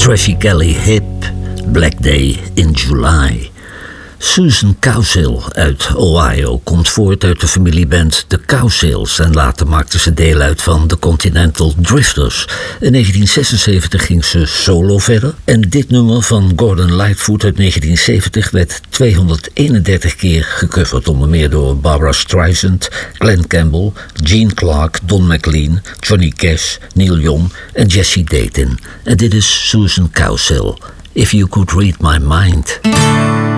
Tracy Kelly Hip, Black Day in July. Susan Cowsill uit Ohio komt voort uit de familieband The Cowsills en later maakte ze deel uit van The Continental Drifters. In 1976 ging ze solo verder en dit nummer van Gordon Lightfoot uit 1970 werd 231 keer gecoverd, onder meer door Barbra Streisand, Glenn Campbell, Gene Clark, Don McLean, Johnny Cash, Neil Young en Jesse Dayton. En dit is Susan Cowsill, If You Could Read My Mind.